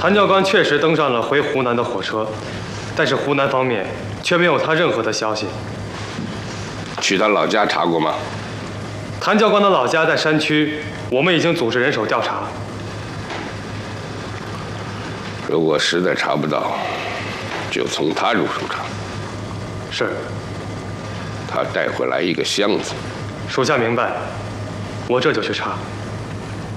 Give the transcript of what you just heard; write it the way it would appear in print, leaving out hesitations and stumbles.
谭教官确实登上了回湖南的火车，但是湖南方面却没有他任何的消息。 去他老家查过吗？ 谭教官的老家在山区，我们已经组织人手调查。 如果实在查不到，就从他入手查。 是。 他带回来一个箱子。 属下明白，我这就去查。